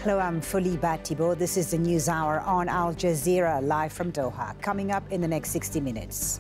Hello, I'm Foliba Thibault. This is the News Hour on Al Jazeera, live from Doha. Coming up in the next 60 minutes.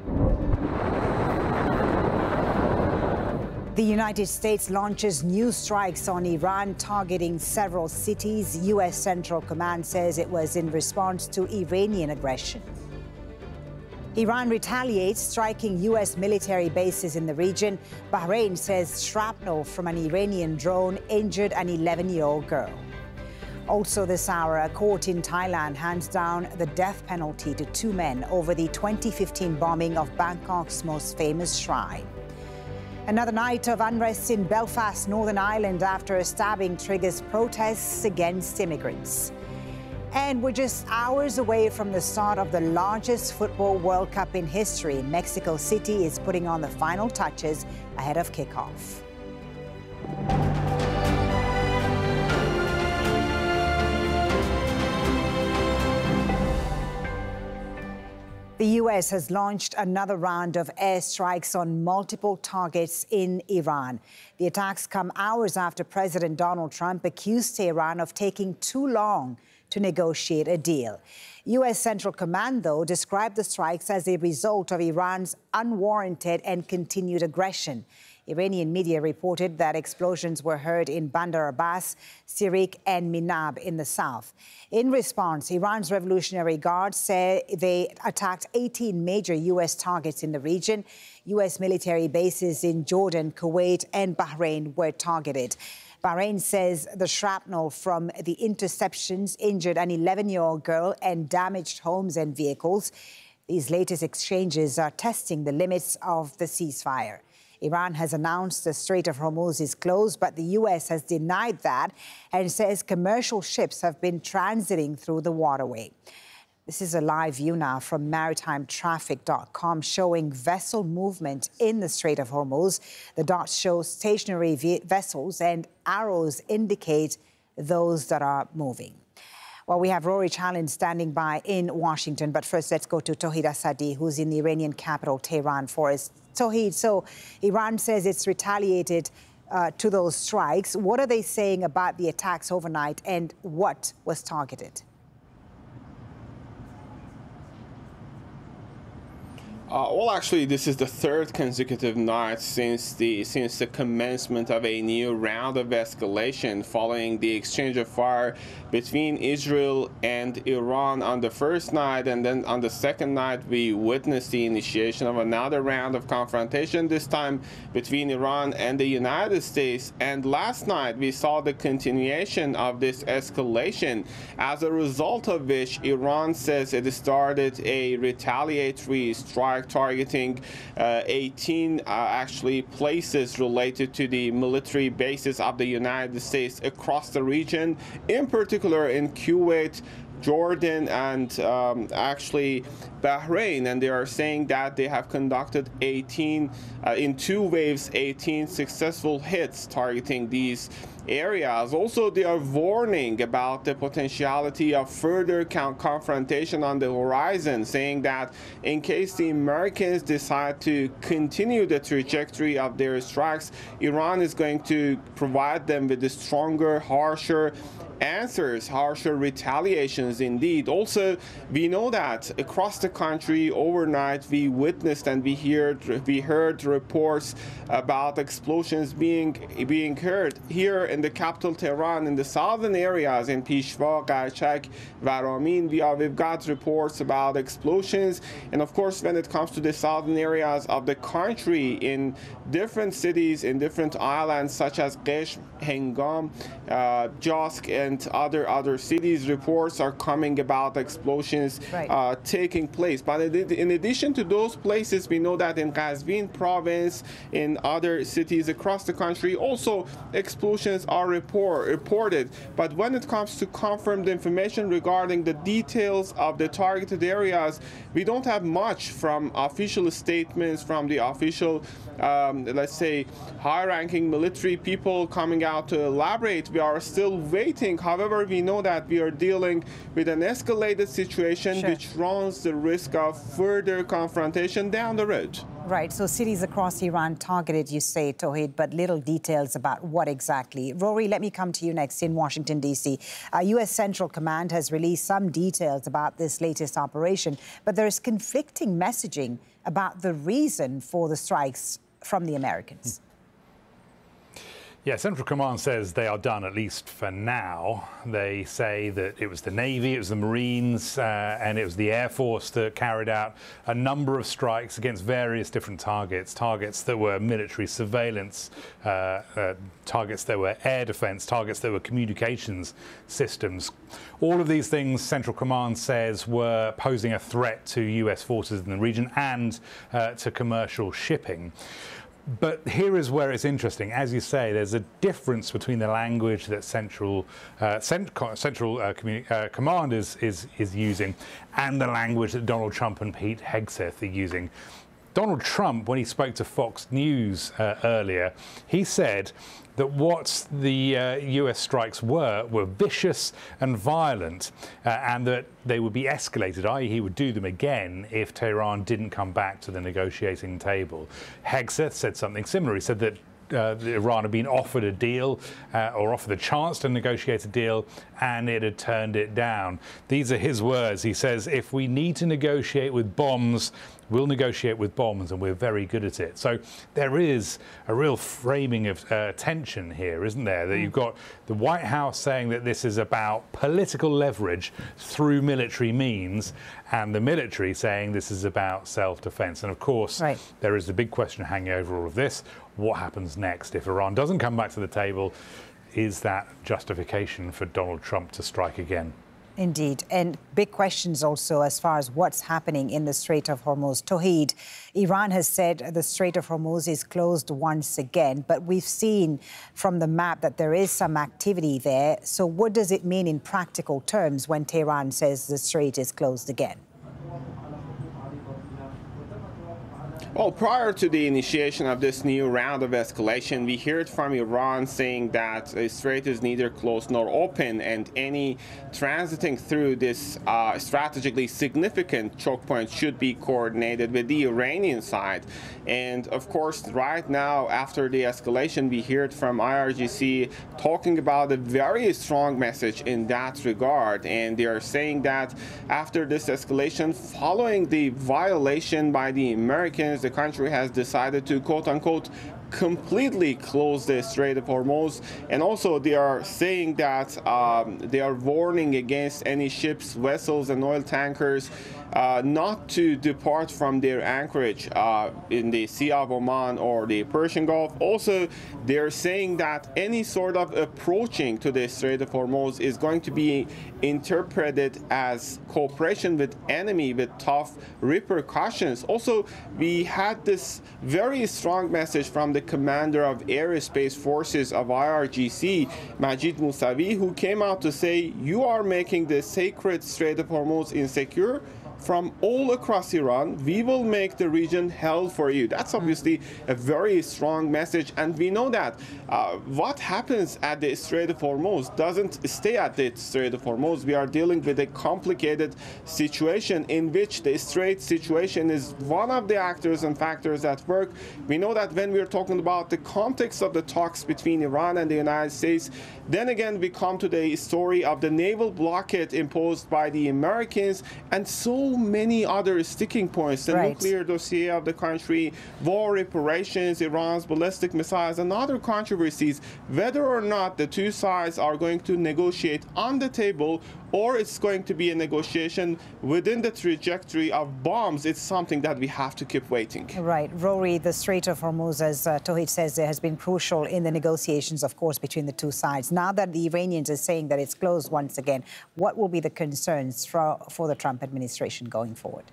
The United States launches new strikes on Iran, targeting several cities. U.S. Central Command says it was in response to Iranian aggression. Iran retaliates, striking U.S. military bases in the region. Bahrain says shrapnel from an Iranian drone injured an 11-year-old girl. Also this hour, a court in Thailand hands down the death penalty to 2 men over the 2015 bombing of Bangkok's most famous shrine. Another night of unrest in Belfast, Northern Ireland, after a stabbing triggers protests against immigrants. And we're just hours away from the start of the largest football World Cup in history. Mexico City is putting on the final touches ahead of kickoff. The U.S. has launched another round of airstrikes on multiple targets in Iran. The attacks come hours after President Donald Trump accused Tehran of taking too long to negotiate a deal. U.S. Central Command, though, described the strikes as a result of Iran's unwarranted and continued aggression. Iranian media reported that explosions were heard in Bandar Abbas, Sirik and Minab in the south. In response, Iran's Revolutionary Guard said they attacked 18 major U.S. targets in the region. U.S. military bases in Jordan, Kuwait and Bahrain were targeted. Bahrain says the shrapnel from the interceptions injured an 11-year-old girl and damaged homes and vehicles. These latest exchanges are testing the limits of the ceasefire. Iran has announced the Strait of Hormuz is closed, but the U.S. has denied that and says commercial ships have been transiting through the waterway. This is a live view now from maritimetraffic.com showing vessel movement in the Strait of Hormuz. The dots show stationary vessels and arrows indicate those that are moving. Well, we have Rory Challen standing by in Washington. But first, let's go to Tauhid Asadi, who's in the Iranian capital, Tehran, for us. Tauhid, so Iran says it's retaliated to those strikes. What are they saying about the attacks overnight and what was targeted? Well, actually, this is the third consecutive night since the commencement of a new round of escalation following the exchange of fire between Israel and Iran on the first night, and then on the second night we witnessed the initiation of another round of confrontation, this time between Iran and the United States. And last night we saw the continuation of this escalation, as a result of which Iran says it started a retaliatory strike targeting 18 actually places related to the military bases of the United States across the region, in particular in Kuwait, Jordan and actually Bahrain. And they are saying that they have conducted 18 in 2 waves, 18 successful hits targeting these areas. Also, they are warning about the potentiality of further confrontation on the horizon, saying that in case the Americans decide to continue the trajectory of their strikes, Iran is going to provide them with the stronger, harsher answers, harsher retaliations indeed. Also, we know that across the country overnight we witnessed and we heard reports about explosions being heard here in the capital Tehran, in the southern areas in Peshwa, Qarchak, Varamin. We've got reports about explosions, and of course when it comes to the southern areas of the country, in different cities, in different islands such as Qeshm, Hengam, Jask and other cities, reports are coming about explosions taking place. But in addition to those places, we know that in Qazvin province, in other cities across the country, also explosions are reported. But when it comes to confirmed information regarding the details of the targeted areas, we don't have much from official statements from the official, let's say, high-ranking military people coming out to elaborate. We are still waiting. However, we know that we are dealing with an escalated situation which runs the risk of further confrontation down the road. Right, so cities across Iran targeted, you say, Tauhid, but little details about what exactly. Rory, let me come to you next in Washington, D.C. U.S. Central Command has released some details about this latest operation, but there is conflicting messaging about the reason for the strikes from the Americans. Yeah, Central Command says they are done, at least for now. They say that it was the Navy, it was the Marines, and it was the Air Force that carried out a number of strikes against various different targets that were military surveillance, targets that were air defense, targets that were communications systems. All of these things, Central Command says, were posing a threat to US forces in the region and to commercial shipping. But here is where it's interesting. As you say, there's a difference between the language that Central Command is using and the language that Donald Trump and Pete Hegseth are using. Donald Trump, when he spoke to Fox News earlier, he said that what the US strikes were vicious and violent, and that they would be escalated, i.e. he would do them again if Tehran didn't come back to the negotiating table. Hegseth said something similar. He said that Iran had been offered a deal or offered the chance to negotiate a deal, and it had turned it down. These are his words. He says, if we need to negotiate with bombs, we'll negotiate with bombs, and we're very good at it. So there is a real framing of tension here, isn't there? That you've got the White House saying that this is about political leverage through military means, and the military saying this is about self-defense. And of course, there is the big question hanging over all of this. What happens next if Iran doesn't come back to the table? Is that justification for Donald Trump to strike again? Indeed. And big questions also as far as what's happening in the Strait of Hormuz. Tauhid, Iran has said the Strait of Hormuz is closed once again, but we've seen from the map that there is some activity there. So what does it mean in practical terms when Tehran says the strait is closed again? Well, prior to the initiation of this new round of escalation, we heard from Iran saying that the strait is neither closed nor open, and any transiting through this strategically significant choke point should be coordinated with the Iranian side. And of course, right now, after the escalation, we heard from IRGC talking about a very strong message in that regard. And they are saying that after this escalation, following the violation by the Americans, the country has decided to, quote-unquote, completely close the Strait of Hormuz. And also they are saying that they are warning against any ships, vessels, and oil tankers not to depart from their anchorage in the Sea of Oman or the Persian Gulf. Also, they're saying that any sort of approaching to the Strait of Hormuz is going to be interpreted as cooperation with enemy with tough repercussions. Also, we had this very strong message from the commander of aerospace forces of IRGC, Majid Musavi, who came out to say, you are making the sacred Strait of Hormuz insecure. From all across Iran, we will make the region hell for you. That's obviously a very strong message, and we know that what happens at the Strait of Hormuz doesn't stay at the Strait of Hormuz. We are dealing with a complicated situation in which the Strait situation is one of the actors and factors at work. We know that when we're talking about the context of the talks between Iran and the United States, then again we come to the story of the naval blockade imposed by the Americans and so many other sticking points, the nuclear dossier of the country, war reparations, Iran's ballistic missiles, and other controversies. Whether or not the two sides are going to negotiate on the table or it's going to be a negotiation within the trajectory of bombs, it's something that we have to keep waiting. Right. Rory, the Strait of Hormuz, as Tauhid says, has been crucial in the negotiations, of course, between the two sides. Now that the Iranians are saying that it's closed once again, what will be the concerns for the Trump administration going forward?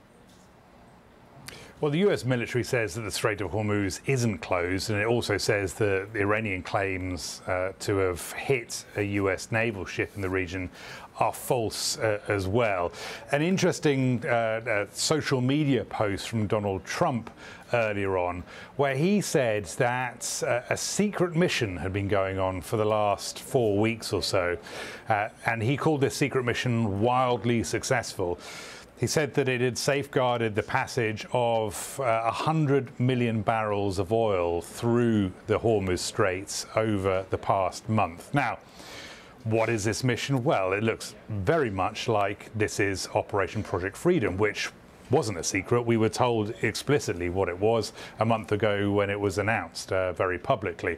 Well, the US military says that the Strait of Hormuz isn't closed, and it also says that the Iranian claims to have hit a US naval ship in the region are false as well. An interesting social media post from Donald Trump earlier on, where he said that a secret mission had been going on for the last 4 weeks or so, and he called this secret mission wildly successful. He said that it had safeguarded the passage of 100 million barrels of oil through the Hormuz Straits over the past month. Now, what is this mission? Well, it looks very much like this is Operation Project Freedom, which wasn't a secret. We were told explicitly what it was a month ago when it was announced very publicly.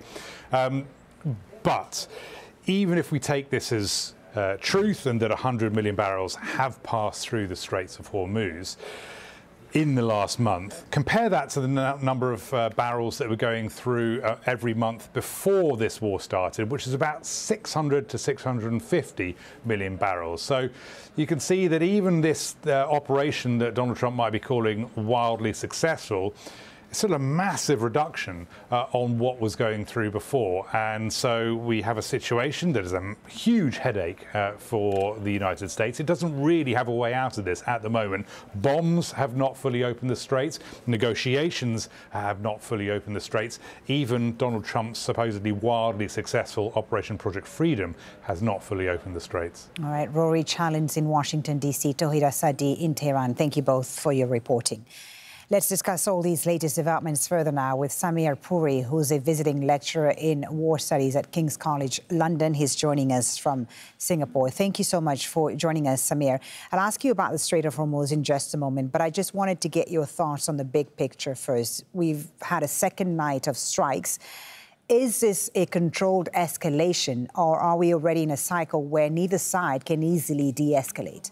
But even if we take this as truth and that 100 million barrels have passed through the Straits of Hormuz in the last month, compare that to the number of barrels that were going through every month before this war started, which is about 600 to 650 million barrels. So you can see that even this operation that Donald Trump might be calling wildly successful, it's still a massive reduction on what was going through before. And so we have a situation that is a huge headache for the United States. It doesn't really have a way out of this at the moment. Bombs have not fully opened the straits. Negotiations have not fully opened the straits. Even Donald Trump's supposedly wildly successful Operation Project Freedom has not fully opened the straits. All right, Rory Challens in Washington, D.C., Tauhid Asadi in Tehran. Thank you both for your reporting. Let's discuss all these latest developments further now with Samir Puri, who's a visiting lecturer in war studies at King's College London. He's joining us from Singapore. Thank you so much for joining us, Samir. I'll ask you about the Strait of Hormuz in just a moment, but I just wanted to get your thoughts on the big picture first. We've had a second night of strikes. Is this a controlled escalation, or are we already in a cycle where neither side can easily de-escalate?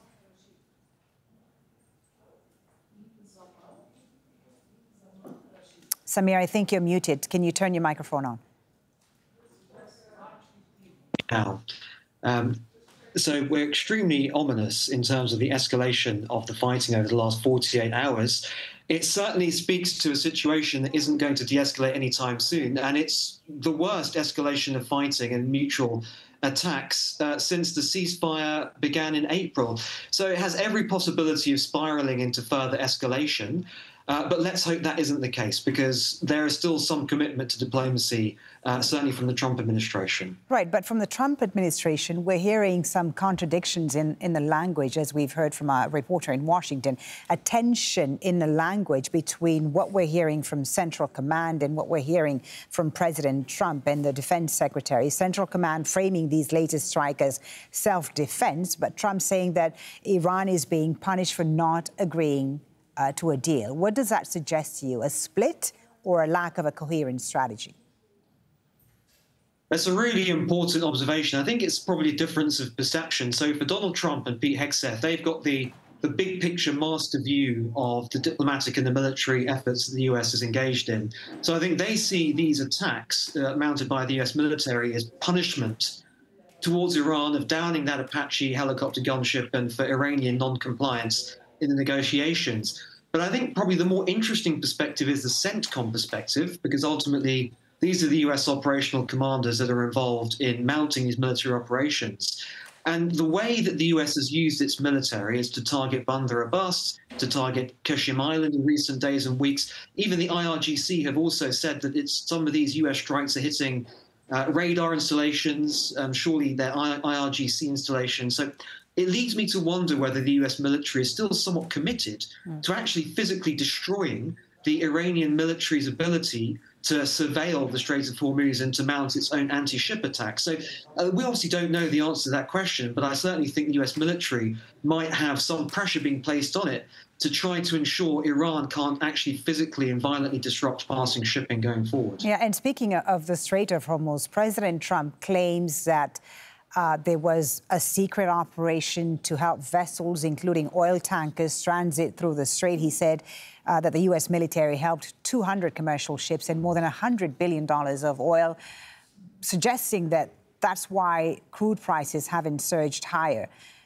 Samir, I think you're muted. Can you turn your microphone on? So we're extremely ominous in terms of the escalation of the fighting over the last 48 hours. It certainly speaks to a situation that isn't going to de-escalate anytime soon, and it's the worst escalation of fighting and mutual attacks since the ceasefire began in April. So it has every possibility of spiraling into further escalation. But let's hope that isn't the case, because there is still some commitment to diplomacy, certainly from the Trump administration. Right, but from the Trump administration, we're hearing some contradictions in the language, as we've heard from our reporter in Washington, a tension in the language between what we're hearing from Central Command and what we're hearing from President Trump and the Defense Secretary. Central Command framing these latest strikes as self-defense, but Trump saying that Iran is being punished for not agreeing to a deal. What does that suggest to you? A split or a lack of a coherent strategy? That's a really important observation. I think it's probably a difference of perception. So for Donald Trump and Pete Hegseth, they've got the big picture master view of the diplomatic and the military efforts that the US is engaged in. So I think they see these attacks mounted by the US military as punishment towards Iran of downing that Apache helicopter gunship and for Iranian non-compliance in the negotiations. But I think probably the more interesting perspective is the CENTCOM perspective, because ultimately these are the US operational commanders that are involved in mounting these military operations. And the way that the US has used its military is to target Bandar Abbas, to target Qasem Island in recent days and weeks. Even the IRGC have also said that some of these US strikes are hitting radar installations, surely they're IRGC installations. So it leads me to wonder whether the US military is still somewhat committed to actually physically destroying the Iranian military's ability to surveil the Strait of Hormuz and to mount its own anti-ship attacks. So we obviously don't know the answer to that question, but I certainly think the US military might have some pressure being placed on it to try to ensure Iran can't actually physically and violently disrupt passing shipping going forward. Yeah, and speaking of the Strait of Hormuz, President Trump claims that there was a secret operation to help vessels, including oil tankers, transit through the strait. He said that the U.S. military helped 200 commercial ships and more than $100 billion of oil, suggesting that that's why crude prices haven't surged higher.